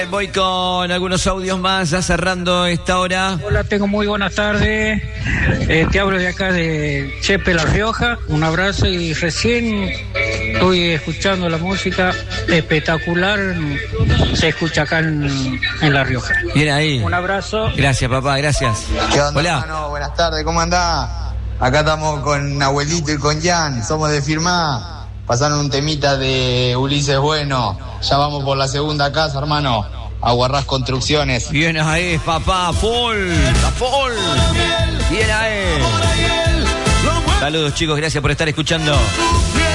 Voy con algunos audios más, ya cerrando esta hora. Hola, tengo muy buenas tardes. Te hablo de acá de Chepe, La Rioja. Un abrazo y recién estoy escuchando la música espectacular. Se escucha acá en La Rioja. Bien ahí. Un abrazo. Gracias, papá, gracias. ¿Qué onda, Hola. hermano? Buenas tardes, ¿cómo andás? Acá estamos con Abuelito y con Jan, somos de Firmá. Pasaron un temita de Ulises Bueno. Ya vamos por la segunda casa, hermano. Aguarrás Construcciones. Bien ahí, papá, full. Bien ahí. Saludos, chicos, gracias por estar escuchando.